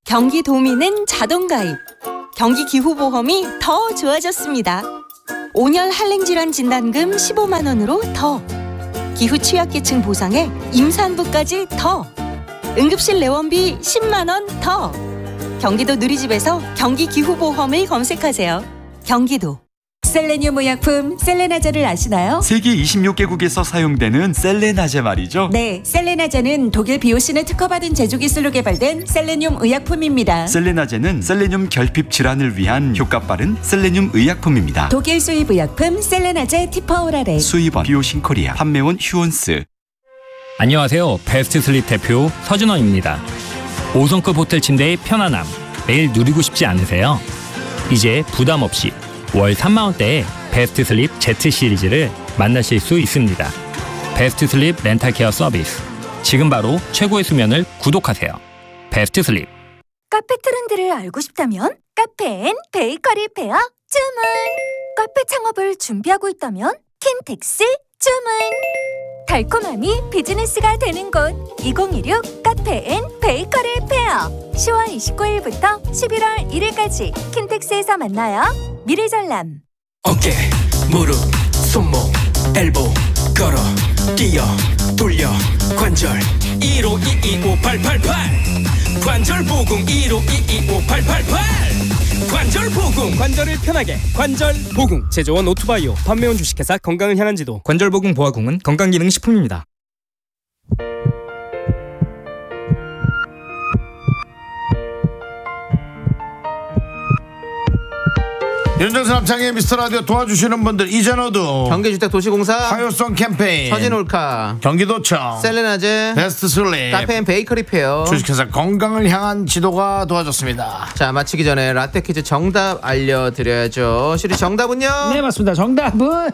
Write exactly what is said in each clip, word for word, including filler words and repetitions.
경기도민은 자동가입. 경기기후보험이 더 좋아졌습니다. 오 년 한랭질환 진단금 십오만 원으로 더. 기후 취약계층 보상에 임산부까지 더. 응급실 내원비 십만 원 더. 경기도 누리집에서 경기기후보험을 검색하세요. 경기도. 셀레늄 의약품 셀레나제를 아시나요? 세계 이십육 개국에서 사용되는 셀레나제 말이죠. 네, 셀레나제는 독일 비오신을 특허받은 제조 기술로 개발된 셀레늄 의약품입니다. 셀레나제는 셀레늄 결핍 질환을 위한 효과 빠른 셀레늄 의약품입니다. 독일 수입 의약품 셀레나제 티퍼오랄에 수입원 비오신 코리아, 판매원 휴원스. 안녕하세요. 베스트 슬립 대표 서준원입니다. 오 성급 호텔 침대의 편안함 매일 누리고 싶지 않으세요? 이제 부담 없이 월 삼만 원대에 베스트 슬립 Z 시리즈를 만나실 수 있습니다. 베스트 슬립 렌탈 케어 서비스. 지금 바로 최고의 수면을 구독하세요. 베스트 슬립. 카페 트렌드를 알고 싶다면 카페 앤 베이커리 페어 주문. 카페 창업을 준비하고 있다면 킨텍스 주문. 달콤함이 비즈니스가 되는 곳 이천이십육 카페 앤 베이커리 페어. 시월 이십구일부터 십일월 일일까지 킨텍스에서 만나요. 미래전람. 어깨, 무릎, 손목, 엘보, 걸어, 뛰어, 돌려, 관절 일오이이오팔팔팔 관절보gung 일오이이오팔팔팔 관절보gung. 관절을 편하게 관절보gung. 제조원 오투바이오, 판매원 주식회사 건강을 향한 지도. 관절보gung 보아궁은 건강기능식품입니다. 윤정수 남창의 미스터라디오 도와주시는 분들 이전호도 경기주택도시공사 화요송 캠페인 서진올카 경기도청 셀레나제 베스트 슬립 카페인 베이커리 페어 주식회사 건강을 향한 지도가 도와줬습니다. 자, 마치기 전에 라떼 퀴즈 정답 알려드려야죠. 시리 정답은요? 네, 맞습니다. 정답은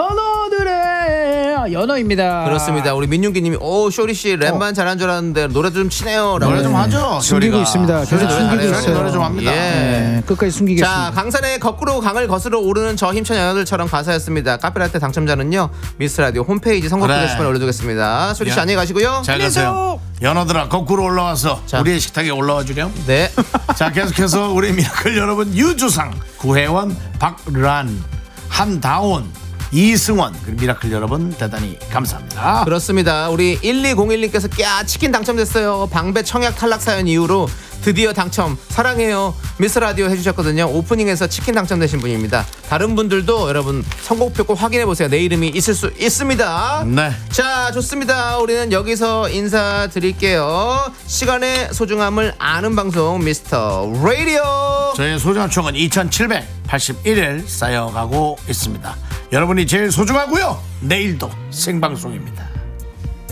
연어들의 연어입니다. 그렇습니다. 우리 민윤기님이 오 쇼리씨 랩만 어. 잘한 줄 알았는데 노래 좀 치네요. 노래 좀 하죠. 숨기고 있습니다. 계속 숨기고 있어요. 노래 좀 합니다. 예. 네, 끝까지 숨기겠습니다. 자, 강산의 거꾸로 강을 거스러 오르는 저 힘찬 연어들처럼 가사였습니다. 카페라떼 당첨자는요 미스라디오 홈페이지 선곡표 그래. 게시판에 올려두겠습니다. 쇼리씨 안녕히 가시고요. 잘 가세요. 연어들아 거꾸로 올라와서 자. 우리의 식탁에 올라와 주렴. 네. 자, 계속해서 우리 미라클 여러분 유주상, 구혜원, 박란, 한다온, 이승원, 그리고 미라클 여러분 대단히 감사합니다. 그렇습니다. 우리 일이공일님께서 꺄 치킨 당첨됐어요. 방배 청약 탈락 사연 이후로 드디어 당첨 사랑해요 미스라디오 해주셨거든요. 오프닝에서 치킨 당첨되신 분입니다. 다른 분들도 여러분 선곡표 꼭 확인해보세요. 내 이름이 있을 수 있습니다. 네. 자, 좋습니다. 우리는 여기서 인사드릴게요. 시간의 소중함을 아는 방송 미스터 라디오. 저의 소중한 추억은 이천칠백팔십일 일 쌓여가고 있습니다. 여러분이 제일 소중하고요. 내일도 생방송입니다.